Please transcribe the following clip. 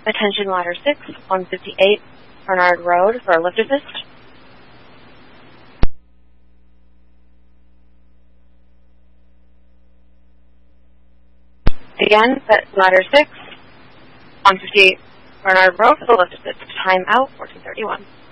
Attention ladder 6, 158 Bernard Road for a lift assist. Again, ladder 6, 158 Bernard Road for the lift assist. Time out, 1431.